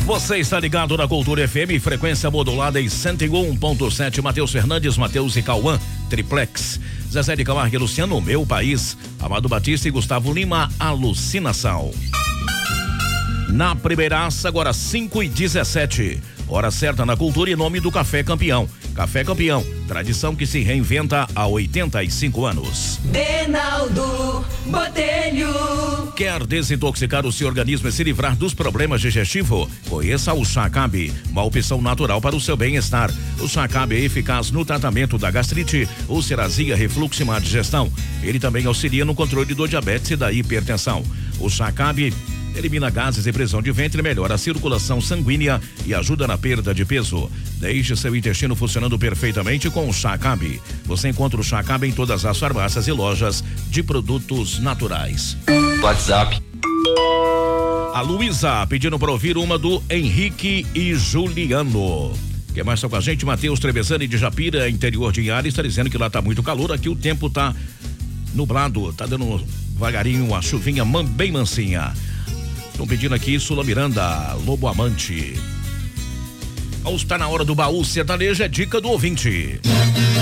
Você está ligado na Cultura FM, frequência modulada em 101.7. Matheus Fernandes, Matheus e Cauã, Triplex. Zezé de Camargo e Luciano, Meu País. Amado Batista e Gustavo Lima, Alucinação. Na primeiraça, agora 5h17. Hora certa na Cultura em nome do Café Campeão. Café Campeão, tradição que se reinventa há 85 anos. Reinaldo Botelho. Quer desintoxicar o seu organismo e se livrar dos problemas digestivos? Conheça o Chá Cabe, uma opção natural para o seu bem-estar. O Chá Cabe é eficaz no tratamento da gastrite, ulcerazia, refluxo e má digestão. Ele também auxilia no controle do diabetes e da hipertensão. O Chá Cabe elimina gases e prisão de ventre, melhora a circulação sanguínea e ajuda na perda de peso. Deixe seu intestino funcionando perfeitamente com o Chá Cabe. Você encontra o Chá Cabe em todas as farmácias e lojas de produtos naturais. WhatsApp. A Luísa pedindo para ouvir uma do Henrique e Juliano. Quem mais está com a gente? Matheus Trevezani de Japira, interior de Inhares, está dizendo que lá tá muito calor, aqui o tempo tá nublado, tá dando devagarinho uma chuvinha bem mansinha. Estão pedindo aqui Sula Miranda, Lobo Amante. Está na hora do baú sertanejo, é dica do ouvinte.